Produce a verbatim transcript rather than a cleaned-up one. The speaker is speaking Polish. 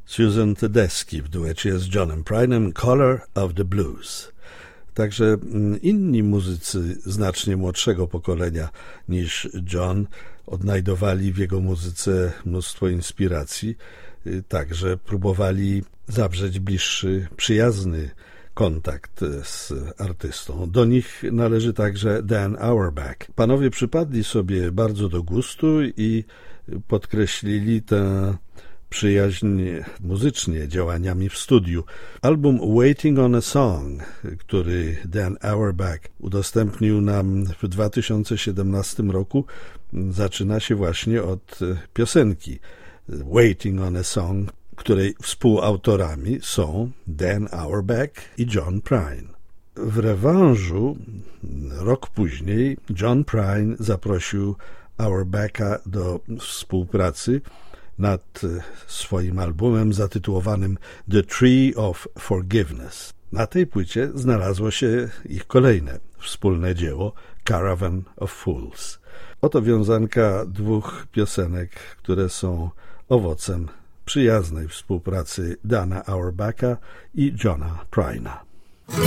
Susan Tedeschi w duecie z Johnem Prynem, Color of the Blues. Także inni muzycy znacznie młodszego pokolenia niż John odnajdowali w jego muzyce mnóstwo inspiracji, także próbowali zawrzeć bliższy, przyjazny kontakt z artystą. Do nich należy także Dan Auerbach. Panowie przypadli sobie bardzo do gustu i podkreślili tę przyjaźń muzycznie działaniami w studiu. Album Waiting on a Song, który Dan Auerbach udostępnił nam w dwa tysiące siedemnastym roku, zaczyna się właśnie od piosenki Waiting on a Song, której współautorami są Dan Auerbach i John Prine. W rewanżu rok później John Prine zaprosił Auerbacha do współpracy nad swoim albumem zatytułowanym The Tree of Forgiveness. Na tej płycie znalazło się ich kolejne wspólne dzieło Caravan of Fools. Oto wiązanka dwóch piosenek, które są owocem przyjaznej współpracy Dana Auerbacha i Johna Pryna.